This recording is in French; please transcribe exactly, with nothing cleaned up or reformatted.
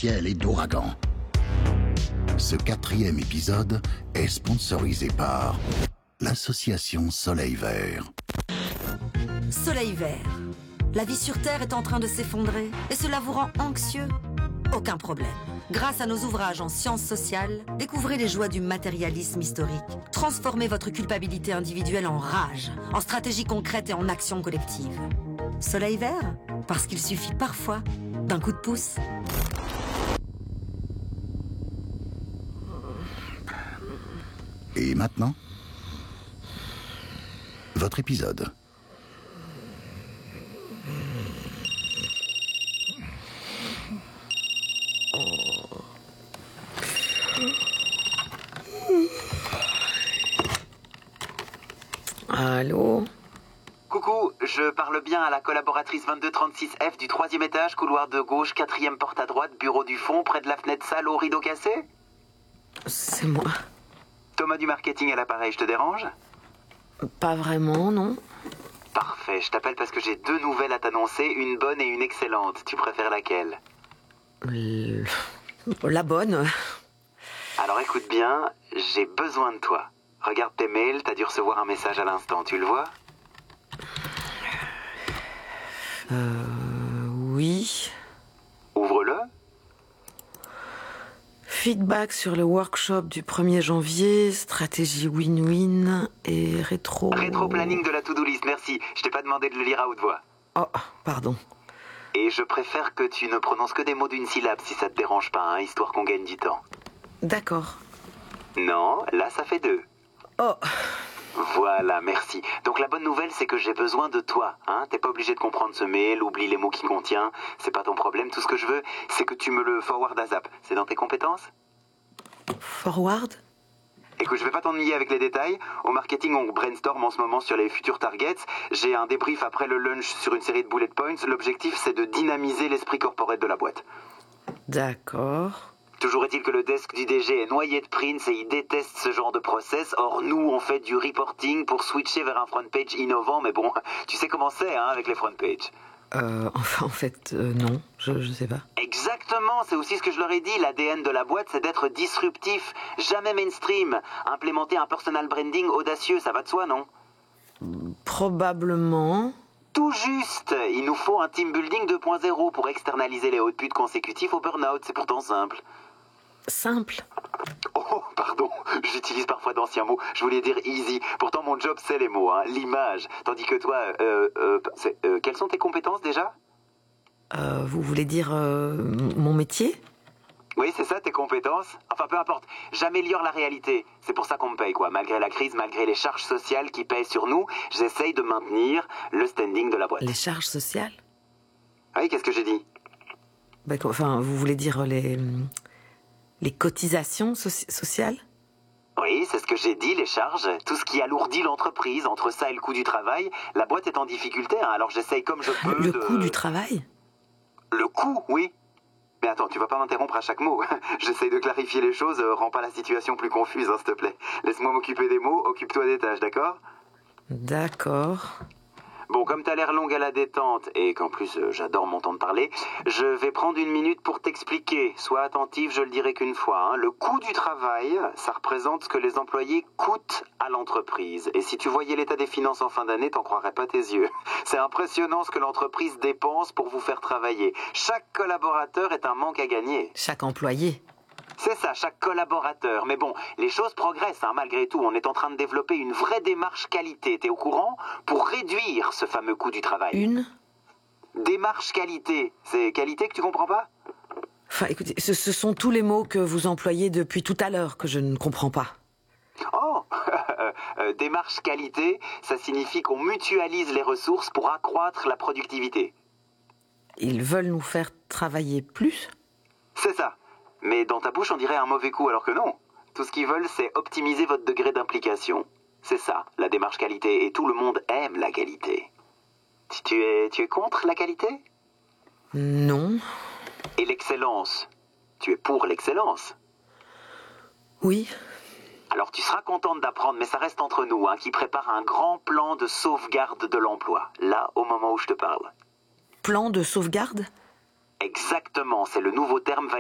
torrentiel et d'ouragan. Ce quatrième épisode est sponsorisé par l'association Soleil Vert. Soleil Vert. La vie sur Terre est en train de s'effondrer et cela vous rend anxieux? Aucun problème. Grâce à nos ouvrages en sciences sociales, découvrez les joies du matérialisme historique. Transformez votre culpabilité individuelle en rage, en stratégie concrète et en action collective. Soleil Vert, parce qu'il suffit parfois d'un coup de pouce. Et maintenant, votre épisode. Allô? Coucou, je parle bien à la collaboratrice vingt-deux trente-six F du troisième étage, couloir de gauche, quatrième porte à droite, bureau du fond, près de la fenêtre salle au rideau cassé? C'est moi. Thomas du marketing à l'appareil, je te dérange? Pas vraiment, non. Parfait, je t'appelle parce que j'ai deux nouvelles à t'annoncer, une bonne et une excellente. Tu préfères laquelle? L- La bonne. Alors écoute bien, j'ai besoin de toi. Regarde tes mails, t'as dû recevoir un message à l'instant, tu le vois? Euh... Oui. Ouvre-le. Feedback sur le workshop du premier janvier, stratégie win-win et rétro... Rétro-planning de la to-do list, merci. Je t'ai pas demandé de le lire à haute voix. Oh, pardon. Et je préfère que tu ne prononces que des mots d'une syllabe si ça te dérange pas, hein, histoire qu'on gagne du temps. D'accord. Non, là ça fait deux. Oh. Voilà, merci. Donc la bonne nouvelle, c'est que j'ai besoin de toi. Hein. T'es pas obligé de comprendre ce mail, oublie les mots qu'il contient. C'est pas ton problème. Tout ce que je veux, c'est que tu me le forward à Zap. C'est dans tes compétences? Forward? Écoute, je vais pas t'ennuyer avec les détails. Au marketing, on brainstorm en ce moment sur les futurs targets. J'ai un débrief après le lunch sur une série de bullet points. L'objectif, c'est de dynamiser l'esprit corporate de la boîte. D'accord. Toujours est-il que le desk du D G est noyé de prints et il déteste ce genre de process. Or, nous, on fait du reporting pour switcher vers un front page innovant. Mais bon, tu sais comment c'est, hein, avec les front pages. Euh, enfin, en fait, euh, non, je, je sais pas. Exactement, c'est aussi ce que je leur ai dit. L'A D N de la boîte, c'est d'être disruptif, jamais mainstream. Implémenter un personal branding audacieux, ça va de soi, non? Probablement. Tout juste. Il nous faut un team building deux point zéro pour externaliser les outputs consécutifs au burn-out. C'est pourtant simple. Simple. Oh, pardon, j'utilise parfois d'anciens mots. Je voulais dire easy. Pourtant, mon job, c'est les mots, hein, l'image. Tandis que toi, euh, euh, c'est, euh, quelles sont tes compétences déjà? Euh, vous voulez dire euh, mon métier? Oui, c'est ça, tes compétences. Enfin, peu importe. J'améliore la réalité. C'est pour ça qu'on me paye, quoi. Malgré la crise, malgré les charges sociales qui pèsent sur nous, j'essaye de maintenir le standing de la boîte. Les charges sociales? Oui, qu'est-ce que j'ai dit? Bah, enfin, vous voulez dire les... Les cotisations soci- sociales? Oui, c'est ce que j'ai dit, les charges. Tout ce qui alourdit l'entreprise. Entre ça et le coût du travail, la boîte est en difficulté, hein, alors j'essaye comme je peux Le de... coût du travail? Le coût, oui. Mais attends, tu vas pas m'interrompre à chaque mot. J'essaye de clarifier les choses, euh, rends pas la situation plus confuse, hein, s'il te plaît. Laisse-moi m'occuper des mots, occupe-toi des tâches, d'accord? D'accord. Bon, comme t'as l'air longue à la détente, et qu'en plus euh, j'adore mon temps de parler, je vais prendre une minute pour t'expliquer. Sois attentif, je le dirai qu'une fois. Hein. Le coût du travail, ça représente ce que les employés coûtent à l'entreprise. Et si tu voyais l'état des finances en fin d'année, t'en croirais pas tes yeux. C'est impressionnant ce que l'entreprise dépense pour vous faire travailler. Chaque collaborateur est un manque à gagner. Chaque employé? C'est ça, chaque collaborateur. Mais bon, les choses progressent, hein, malgré tout. On est en train de développer une vraie démarche qualité, t'es au courant? Pour réduire ce fameux coût du travail. Une? Démarche qualité. C'est qualité que tu comprends pas? Enfin, écoutez, ce, ce sont tous les mots que vous employez depuis tout à l'heure que je ne comprends pas. Oh euh, Démarche qualité, ça signifie qu'on mutualise les ressources pour accroître la productivité. Ils veulent nous faire travailler plus? C'est ça. Mais dans ta bouche, on dirait un mauvais coup, alors que non. Tout ce qu'ils veulent, c'est optimiser votre degré d'implication. C'est ça, la démarche qualité. Et tout le monde aime la qualité. Tu es, tu es contre la qualité? Non. Et l'excellence? Tu es pour l'excellence? Oui. Alors tu seras contente d'apprendre, mais ça reste entre nous, hein, qui prépare un grand plan de sauvegarde de l'emploi. Là, au moment où je te parle. Plan de sauvegarde? Exactement, c'est le nouveau terme